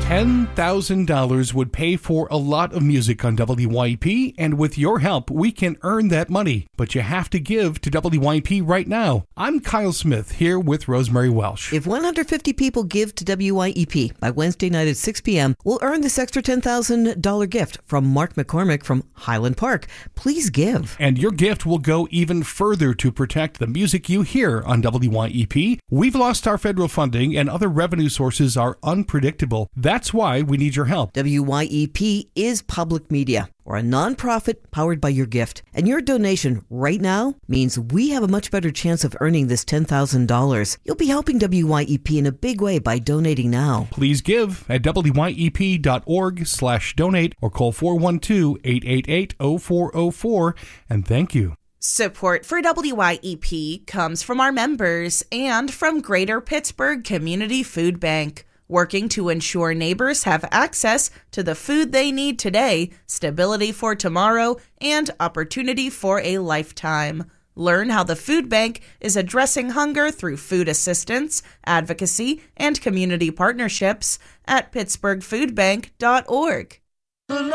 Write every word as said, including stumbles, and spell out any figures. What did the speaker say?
ten thousand dollars would pay for a lot of music on W Y E P, and with your help, we can earn that money. But you have to give to W Y E P right now. I'm Kyle Smith, here with Rosemary Welsh. If one hundred fifty people give to W Y E P by Wednesday night at six p.m., we'll earn this extra ten thousand dollars gift from Mark McCormick from Highland Park. Please give. And your gift will go even further to protect the music you hear on W Y E P. We've lost our federal funding, and other revenue sources are unpredictable. That's why we need your help. W Y E P is public media, or a nonprofit powered by your gift. And your donation right now means we have a much better chance of earning this ten thousand dollars. You'll be helping W Y E P in a big way by donating now. Please give at W Y E P dot org slash donate or call four one two, eight eight eight, zero four zero four, and thank you. Support for W Y E P comes from our members and from Greater Pittsburgh Community Food Bank, working to ensure neighbors have access to the food they need today, stability for tomorrow, and opportunity for a lifetime. Learn how the food bank is addressing hunger through food assistance, advocacy, and community partnerships at pittsburgh food bank dot org.